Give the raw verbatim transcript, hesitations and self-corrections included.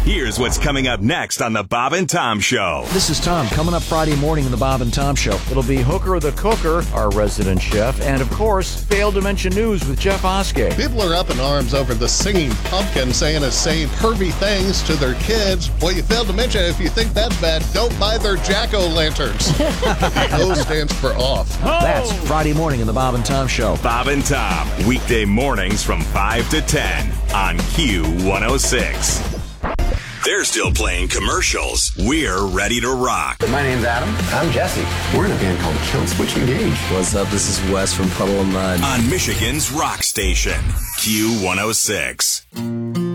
Here's what's coming up next on the Bob and Tom Show. This is Tom. Coming up Friday morning in the Bob and Tom Show. It'll be Hooker the Cooker, our resident chef, and of course, Failed to Mention News with Jeff Oskey. People are up in arms over the singing pumpkin saying it's saying pervy things to their kids. Well, you failed to mention, if you think that's bad, don't buy their jack-o'-lanterns. O stands for off. That's Friday morning in the Bob and Tom Show. Bob and Tom, weekday mornings from five to ten on Q one oh six. They're still playing commercials. We're ready to rock. My name's Adam. I'm Jesse. We're in a band called Kill Switch Engage. What's up? This is Wes from Puddle of Mud. On Michigan's rock station, Q one oh six.